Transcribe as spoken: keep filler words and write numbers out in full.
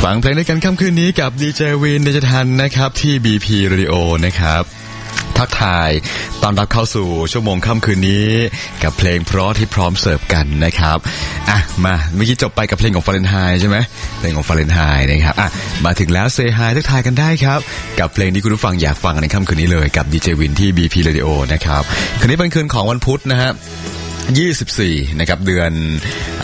ฟังเพลงด้วยกันค่ำคืนนี้กับดีเจวินเดชทันนะครับที่ บี พี Radio นะครับทักทายตอนรับเข้าสู่ชั่วโมงค่ำคืนนี้กับเพลงเพราะที่พร้อมเสิร์ฟกันนะครับอ่ะมาเมื่อกี้จบไปกับเพลงของฟาเรนไฮต์ใช่ไหมเพลงของฟาเรนไฮต์นะครับอ่ะมาถึงแล้วเซฮายทักทายกันได้ครับกับเพลงที่คุณผู้ฟังอยากฟังในค่ำคืนนี้เลยกับดีเจวินที่ บี พี Radio นะครับคืนนี้เป็นคืนของวันพุธนะฮะยี่สิบสี่นะครับเดือน